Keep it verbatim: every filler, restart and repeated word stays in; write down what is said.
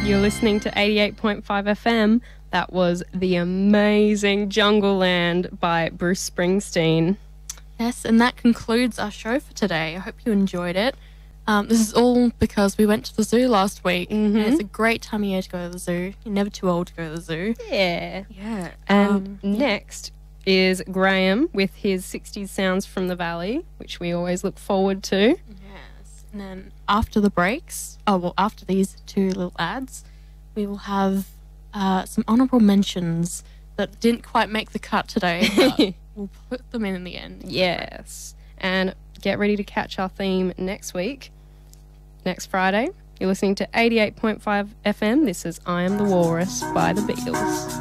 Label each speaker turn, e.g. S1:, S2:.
S1: You're listening to eighty-eight point five F M. That was the amazing Jungle Land by Bruce Springsteen.
S2: Yes, and that concludes our show for today. I hope you enjoyed it. Um, this is all because we went to the zoo last week,
S1: Mm-hmm.
S2: and it's a great time of year to go to the zoo. You're never too old to go to the zoo.
S1: Yeah.
S2: Yeah.
S1: And
S2: um,
S1: next is Graham with his sixties Sounds from the Valley, which we always look forward to.
S2: Yes. And then after the breaks, oh, well, after these two little ads, we will have uh, some honourable mentions that didn't quite make the cut today, but we'll put them in in the end.
S1: Yes. And get ready to catch our theme next week, next Friday. You're listening to eighty-eight point five F M. This is I Am the Walrus by the Beatles.